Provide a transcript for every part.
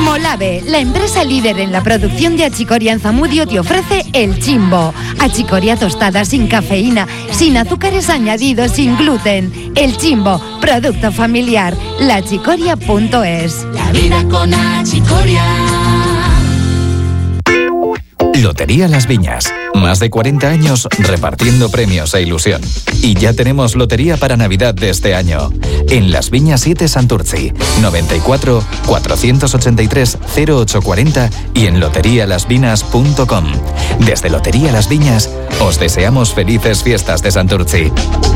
Molave, la empresa líder en la producción de achicoria en Zamudio, te ofrece El Chimbo. Achicoria tostada sin cafeína, sin azúcares añadidos, sin gluten. El Chimbo, producto familiar. Lachicoria.es. La vida con achicoria. Lotería Las Viñas. Más de 40 años repartiendo premios e ilusión. Y ya tenemos lotería para Navidad de este año. En Las Viñas 7 Santurtzi, 94 483 0840 y en loterialasvinas.com. Desde Lotería Las Viñas, os deseamos felices fiestas de Santurtzi.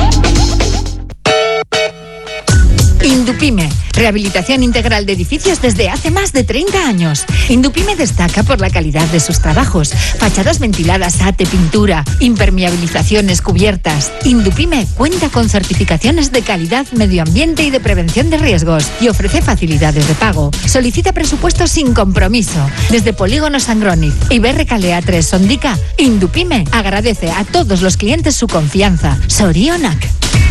Indupime, rehabilitación integral de edificios desde hace más de 30 años. Indupime destaca por la calidad de sus trabajos. Fachadas ventiladas, ate, pintura, impermeabilizaciones, cubiertas. Indupime cuenta con certificaciones de calidad, medio ambiente y de prevención de riesgos y ofrece facilidades de pago. Solicita presupuestos sin compromiso. Desde Polígono Sangroniz y Berrecalea 3 Sondica, Indupime agradece a todos los clientes su confianza. Sorionak.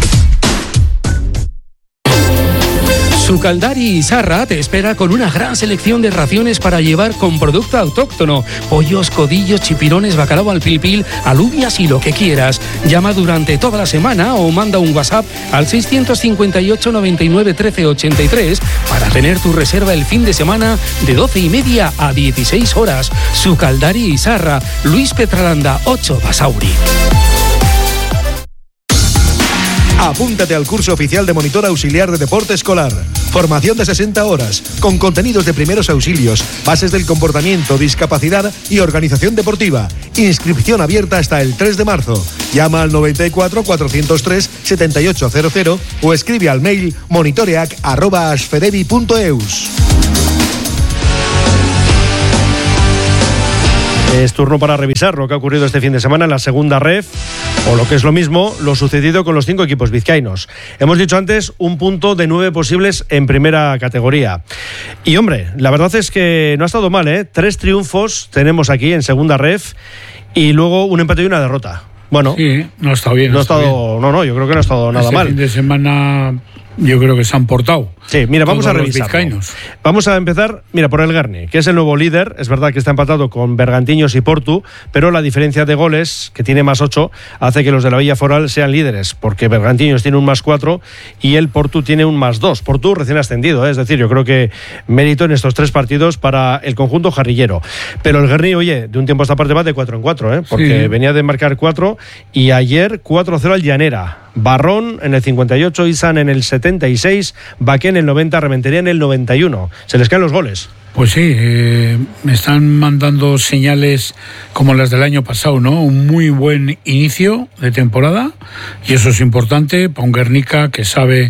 Sucaldari Izarra te espera con una gran selección de raciones para llevar con producto autóctono. Pollos, codillos, chipirones, bacalao al pil, alubias y lo que quieras. Llama durante toda la semana o manda un WhatsApp al 658 99 13 83 para tener tu reserva el fin de semana de 12:30 a 16 horas. Sucaldari Izarra, Luis Petralanda 8 Basauri. Apúntate al curso oficial de monitor auxiliar de deporte escolar. Formación de 60 horas, con contenidos de primeros auxilios, bases del comportamiento, discapacidad y organización deportiva. Inscripción abierta hasta el 3 de marzo. Llama al 94 403 7800 o escribe al mail monitoreac@asfedevi.eus. Es turno para revisar lo que ha ocurrido este fin de semana en la segunda ref, o lo que es lo mismo, lo sucedido con los 5 equipos vizcaínos. Hemos dicho antes un punto de 9 posibles en primera categoría. Y hombre, la verdad es que no ha estado mal, ¿eh? 3 triunfos tenemos aquí en segunda ref y luego un empate y una derrota. Bueno, sí, no ha estado bien. No, yo creo que no ha estado nada mal. Este fin de semana yo creo que se han portado. Sí, mira, vamos a revisar. Vamos a empezar, mira, por el Guerni, que es el nuevo líder. Es verdad que está empatado con Bergantiños y Portu, pero la diferencia de goles, que tiene más 8, hace que los de la Villa Foral sean líderes, porque Bergantiños tiene un más 4 y el Portu tiene un más 2. Portu recién ascendido, es decir, yo creo que mérito en estos 3 partidos para el conjunto jarrillero. Pero el Guerni, oye, de un tiempo a esta parte va de 4 en 4, porque sí, venía de marcar 4 y ayer 4-0 al Llanera. Barrón en el 58, Isan en el 76, Baquén en el 90, Rementería en el 91. Se les caen los goles. Pues sí, me están mandando señales como las del año pasado, ¿no? Un muy buen inicio de temporada y eso es importante para un Guernica que sabe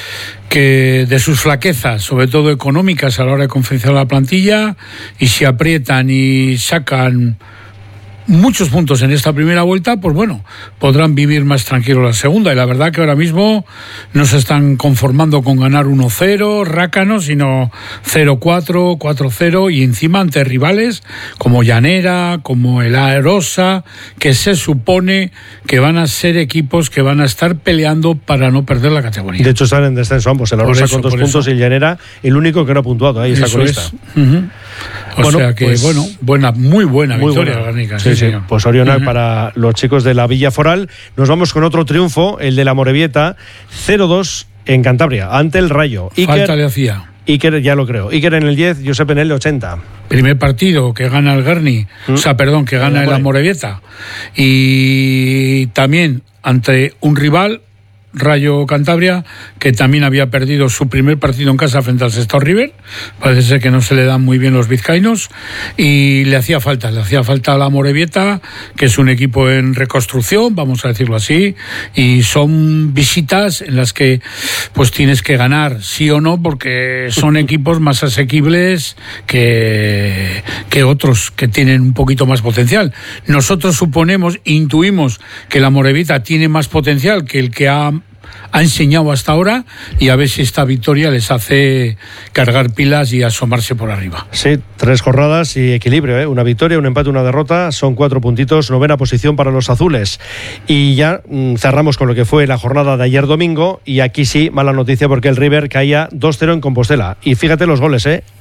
que de sus flaquezas, sobre todo económicas a la hora de confeccionar la plantilla, y si aprietan y sacan muchos puntos en esta primera vuelta, pues bueno, podrán vivir más tranquilos la segunda. Y la verdad que ahora mismo no se están conformando con ganar 1-0 rácanos, sino 0-4, 4-0 y encima ante rivales como Llanera, como el Arosa, que se supone que van a ser equipos que van a estar peleando para no perder la categoría. De hecho están en descenso ambos, el Arosa con 2 puntos y el Llanera el único que no ha puntuado, ahí está con esta. O sea que muy buena victoria Guernica. Sí. Pues Orionac para los chicos de la Villa Foral. Nos vamos con otro triunfo, el de la Morevieta, 0-2 en Cantabria, ante el Rayo. Falta le hacía. Iker, ya lo creo. Iker en el 10, Josep en el 80. Primer partido que gana el Guerni, que gana el Amorebieta. Y también ante un rival, Rayo Cantabria, que también había perdido su primer partido en casa frente al Sestao River. Parece ser que no se le dan muy bien los vizcaínos y le hacía falta a la Amorebieta, que es un equipo en reconstrucción, vamos a decirlo así, y son visitas en las que pues tienes que ganar sí o no, porque son equipos más asequibles que otros que tienen un poquito más potencial. Nosotros intuimos que la Amorebieta tiene más potencial que el que ha enseñado hasta ahora, y a ver si esta victoria les hace cargar pilas y asomarse por arriba. Sí, 3 jornadas y equilibrio, ¿eh? Una victoria, un empate, una derrota, son 4 puntitos, 9ª posición para los azules. Y ya cerramos con lo que fue la jornada de ayer domingo, y aquí sí, mala noticia porque el River caía 2-0 en Compostela. Y fíjate los goles,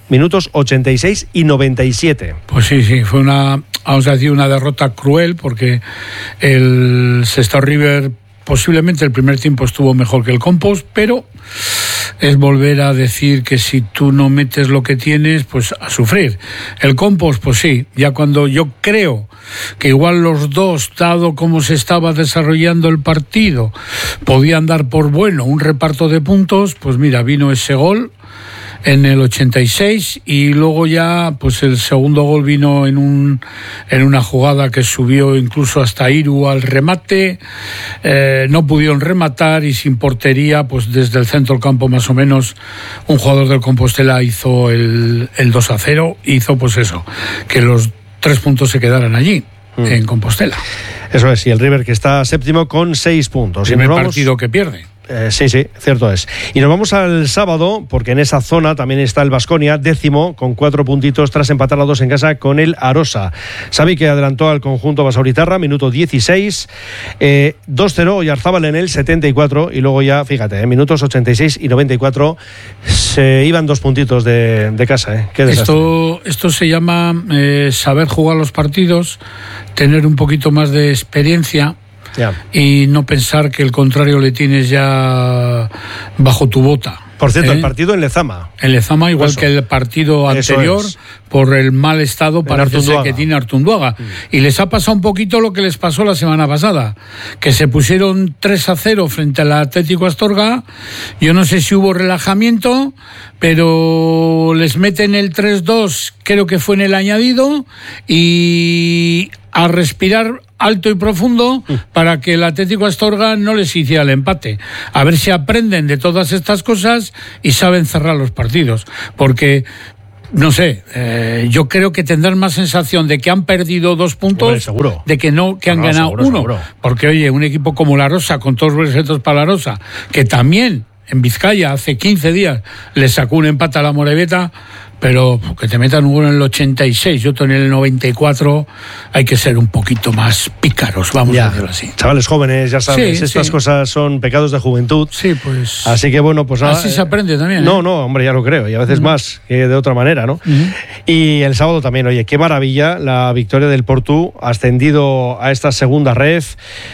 minutos 86 y 97. Pues sí, fue una derrota cruel, porque el Sestao River posiblemente el primer tiempo estuvo mejor que el Compos, pero es volver a decir que si tú no metes lo que tienes, pues a sufrir. El Compos, pues sí, ya cuando yo creo que igual los dos, dado cómo se estaba desarrollando el partido, podían dar por bueno un reparto de puntos, pues mira, vino ese gol en el 86 y luego ya pues el segundo gol vino en una jugada que subió incluso hasta Iru al remate, no pudieron rematar y sin portería, pues desde el centro del campo más o menos un jugador del Compostela hizo el 2-0, hizo pues eso, que los 3 puntos se quedaran allí en Compostela. Eso es, y el River que está séptimo con 6 puntos. Primer partido que pierde. Sí, cierto es. Y nos vamos al sábado, porque en esa zona también está el Baskonia, 10º, con 4 puntitos tras empatar a 2 en casa con el Arosa. Xavi, que adelantó al conjunto basauritarra, minuto 16, 2-0 Oyarzábal en el 74, y luego ya, fíjate, minutos 86 y 94 se iban 2 puntitos de casa. Qué desastre. Esto se llama saber jugar los partidos, tener un poquito más de experiencia. Y no pensar que el contrario le tienes ya bajo tu bota. Por cierto, el partido en Lezama. En Lezama, igual que el partido anterior, por el mal estado parece ser que tiene Artunduaga. Y les ha pasado un poquito lo que les pasó la semana pasada, que se pusieron 3-0 frente al Atlético Astorga. Yo no sé si hubo relajamiento, pero les meten el 3-2, creo que fue en el añadido, y a respirar alto y profundo para que el Atlético Astorga no les hiciera el empate. A ver si aprenden de todas estas cosas y saben cerrar los partidos. Porque, no sé, yo creo que tendrán más sensación de que han perdido 2 puntos, de que han ganado uno. Seguro. Porque, oye, un equipo como la Rosa, con todos los respetos para la Rosa, que también en Vizcaya hace 15 días le sacó un empate a la Morevieta, pero que te metan un gol en el 86 y otro en el 94, hay que ser un poquito más pícaros, vamos a decirlo así. Chavales jóvenes, ya sabes, estas cosas son pecados de juventud. Sí, pues. Así que bueno, pues nada. Así se aprende también. No, hombre, ya lo creo, y a veces más que de otra manera, ¿no? Y el sábado también, oye, qué maravilla la victoria del Portu, ascendido a esta segunda red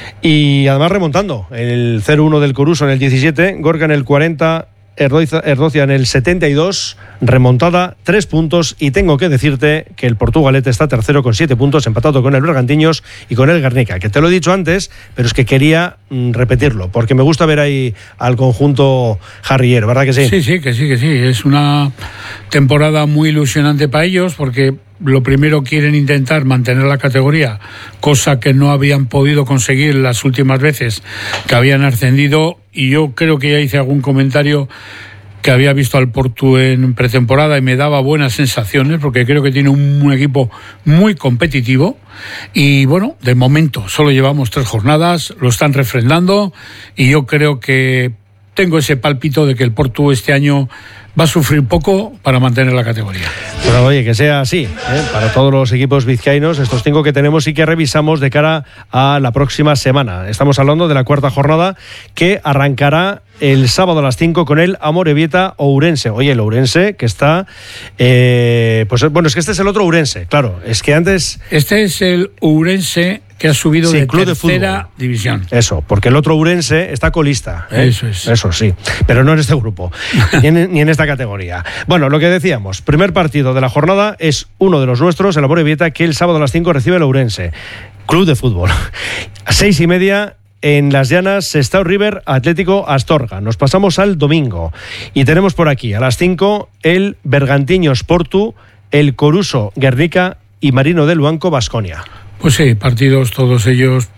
y además remontando el 0-1 del Coruso en el 17, Gorka en el 40. Erdocia en el 72, remontada 3 puntos, y tengo que decirte que el Portugalete está tercero con 7 puntos, empatado con el Bergantiños y con el Guernica, que te lo he dicho antes, pero es que quería repetirlo, porque me gusta ver ahí al conjunto jarrillero, ¿verdad que sí? Sí, que sí. Es una temporada muy ilusionante para ellos, porque lo primero quieren intentar mantener la categoría, cosa que no habían podido conseguir las últimas veces que habían ascendido, y yo creo que ya hice algún comentario que había visto al Portu en pretemporada y me daba buenas sensaciones, porque creo que tiene un equipo muy competitivo. Y bueno, de momento solo llevamos 3 jornadas, lo están refrendando, y yo creo que tengo ese pálpito de que el Portu este año va a sufrir poco para mantener la categoría. Pero oye, que sea así, para todos los equipos vizcaínos, estos 5 que tenemos y que revisamos de cara a la próxima semana. Estamos hablando de la 4ª jornada, que arrancará el sábado a las 5 con el Amorebieta Ourense. Oye, el Ourense que está... pues bueno, es que este es el otro Ourense, claro. Es que antes... Este es el Ourense que ha subido de tercera división. Eso, porque el otro Ourense está colista. Eso es. Eso sí, pero no en este grupo, ni en esta categoría. Bueno, lo que decíamos, primer partido de la jornada es uno de los nuestros, el Amorebieta, que el sábado a las 5 recibe el Ourense. Club de fútbol. A 6:30... en Las Llanas, Sestao River, Atlético Astorga. Nos pasamos al domingo y tenemos por aquí a las 5 el Bergantiños Portu, el Coruso Guernica y Marino del Luanco Baskonia. Pues sí, partidos todos ellos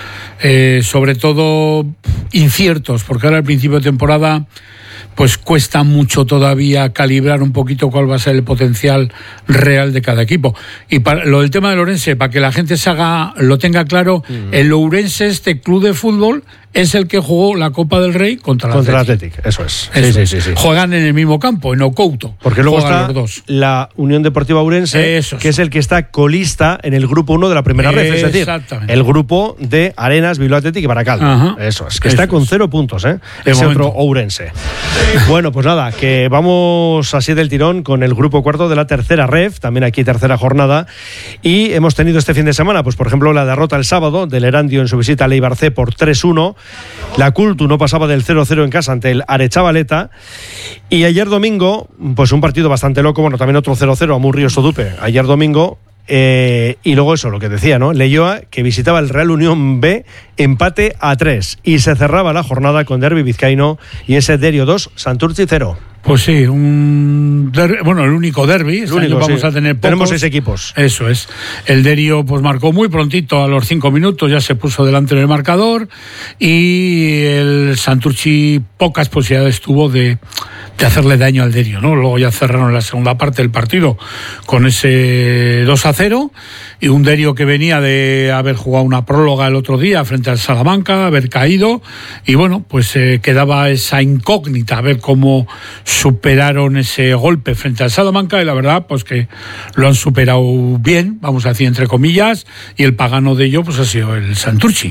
sobre todo inciertos, porque ahora al principio de temporada pues cuesta mucho todavía calibrar un poquito cuál va a ser el potencial real de cada equipo. Y para lo del tema del Ourense, para que la gente lo tenga claro, el Ourense, este club de fútbol, es el que jugó la Copa del Rey contra el Athletic. Eso es. Sí. Juegan en el mismo campo, en Ocouto. Porque luego está la Unión Deportiva Ourense, que es el que está colista en el grupo 1 de la primera red, es decir, el grupo de Arenas, Bilbao Athletic y Baracaldo. Eso es, que está con 0 puntos, ese otro Ourense. Bueno, pues nada, que vamos así del tirón con el grupo cuarto de la tercera ref, también aquí tercera jornada, y hemos tenido este fin de semana, pues por ejemplo la derrota el sábado del Erandio en su visita al Eibar C por 3-1, la Cultu no pasaba del 0-0 en casa ante el Aretxabaleta, y ayer domingo, pues un partido bastante loco, bueno, también otro 0-0 Amurrio Sodupe, ayer domingo. Y luego eso, lo que decía, ¿no? Leioa, que visitaba el Real Unión B, empate a 3. Y se cerraba la jornada con derbi vizcaíno y ese Derio 2, Santurtzi 0. Pues sí, el único derbi. Este año vamos a tener pocos. Tenemos 6 equipos. Eso es. El Derio pues marcó muy prontito, a los 5 minutos ya se puso delante del marcador, y el Santurtzi pocas posibilidades tuvo de hacerle daño al Derio, ¿no? Luego ya cerraron la segunda parte del partido con ese 2-0, y un Derio que venía de haber jugado una próloga el otro día frente al Salamanca, haber caído, y bueno, pues quedaba esa incógnita, a ver cómo superaron ese golpe frente al Salamanca, y la verdad pues que lo han superado bien, vamos a decir entre comillas, y el pagano de ello pues ha sido el Santurtzi.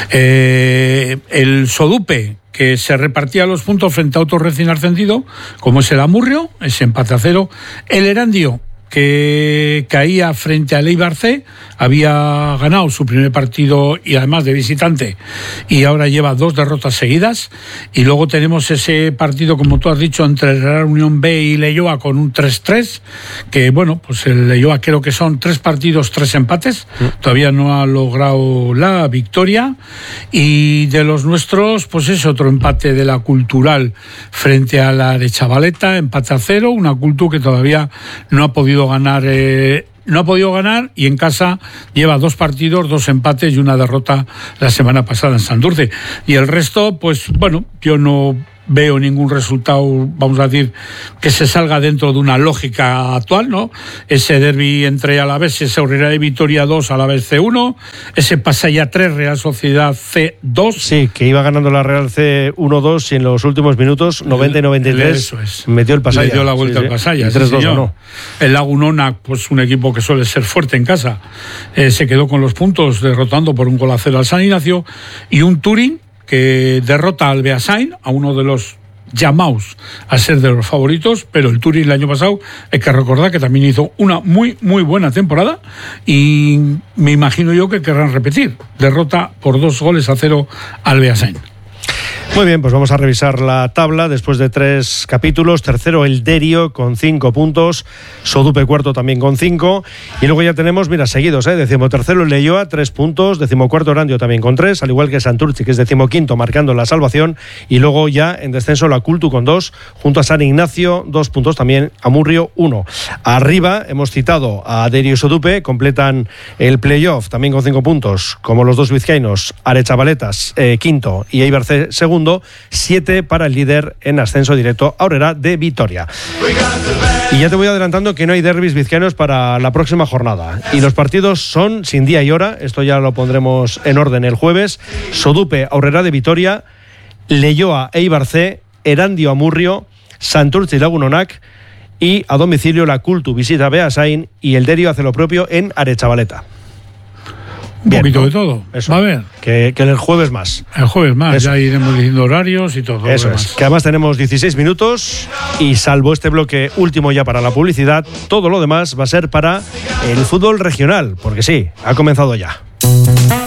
El Sodupe, que se repartía los puntos frente a otro recién ascendido, como es el Amurrio, ese empate a 0. El Erandio, que caía frente al Eibar C, había ganado su primer partido y además de visitante, y ahora lleva 2 derrotas seguidas. Y luego tenemos ese partido, como tú has dicho, entre el Real Unión B y Leioa con un 3-3, que bueno, pues el Leioa creo que son 3 partidos, 3 empates, todavía no ha logrado la victoria. Y de los nuestros, pues es otro empate de la Cultural frente a la Aretxabaleta, empate a 0, una Cultu que todavía no ha podido ganar, y en casa lleva 2 partidos, 2 empates y una derrota la semana pasada en Santurce. Y el resto, pues bueno, yo no veo ningún resultado, vamos a decir, que se salga dentro de una lógica actual, ¿no? Ese derbi entre Alavés, ese Aurrera de Vitoria 2, Alavés C1, ese Pasaia 3, Real Sociedad C2. Sí, que iba ganando la Real C 1-2 y en los últimos minutos, 90 y 93, metió el Pasaia. Le dio la vuelta al Pasaia, sí, 3-2, ¿no? El Lagunona, pues un equipo que suele ser fuerte en casa, se quedó con los puntos derrotando por 1-0 al San Ignacio, y un Turín que derrota al Beasain, a uno de los llamados a ser de los favoritos, pero el Turín el año pasado, hay que recordar que también hizo una muy muy buena temporada, y me imagino yo que querrán repetir. Derrota por 2-0 al Beasain. Muy bien, pues vamos a revisar la tabla después de 3 capítulos. Tercero el Derio con 5 puntos, Sodupe cuarto también con 5, y luego ya tenemos, mira, seguidos, 13º el Leioa, 3 puntos, 14º Erandio también con 3, al igual que Santurtzi, que es 15º marcando la salvación, y luego ya en descenso la Cultu con 2, junto a San Ignacio 2 puntos también, Amurrio 1. Arriba hemos citado a Derio y Sodupe, completan el playoff también con 5 puntos, como los 2 vizcaínos, Aretxabaletas quinto y Eibar C segundo, 7 para el líder en ascenso directo, Aurrera de Vitoria. Y ya te voy adelantando que no hay derbis vizcaínos para la próxima jornada, y los partidos son sin día y hora, esto ya lo pondremos en orden el jueves. Sodupe, Aurrera de Vitoria, Leioa, Eibar C, Erandio, Amurrio, Santurtzi, Lagunonac, y a domicilio la Cultu visita Beasain y el Derio hace lo propio en Aretxabaleta. Un poquito de todo. Eso. Va a ver. Que el jueves más. El jueves más, eso. Ya iremos diciendo horarios y todo. Eso es. Que además tenemos 16 minutos y salvo este bloque último ya para la publicidad, todo lo demás va a ser para el fútbol regional, porque sí, ha comenzado ya.